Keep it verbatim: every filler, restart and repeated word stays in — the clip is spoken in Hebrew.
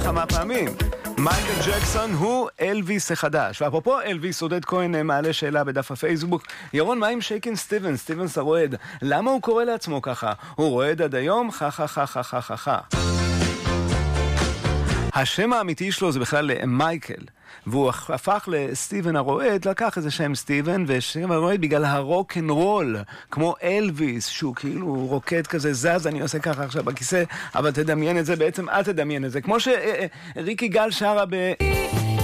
כמה פעמים. מייקל ג'קסון הוא אלוויס החדש. ואפרופו אלוויס, עודד כהן מעלה שאלה בדף הפייסבוק. ירון, מה עם שייקן סטיבנס, סטיבנס הרועד? למה הוא קורא לעצמו ככה? הוא רועד עד היום? חה חה חה חה חה חה חה. השם האמיתי שלו זה בכלל מייקל, והוא הפך לסטיבן הרועד, לקח איזה שם סטיבן, וסטיבן הרועד בגלל הרוק אנד רול, כמו אלוויס, שהוא כאילו רוקד כזה זז, אני עושה ככה עכשיו בכיסא, אבל תדמיין את זה, בעצם אל תדמיין את זה, כמו שריקי גל שרה ב...